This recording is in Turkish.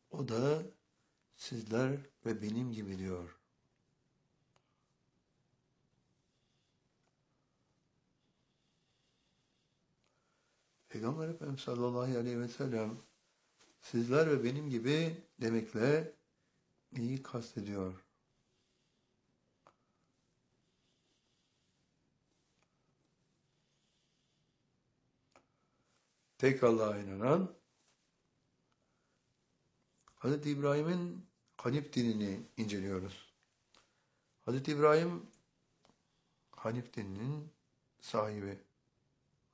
O da sizler ve benim gibi diyor. Peygamber Efendimiz sallallahu aleyhi ve sellem sizler ve benim gibi demekle neyi kastediyor? Tek Allah'a inanan, Hz. İbrahim'in Hanif dinini inceliyoruz. Hz. İbrahim Hanif dininin sahibi.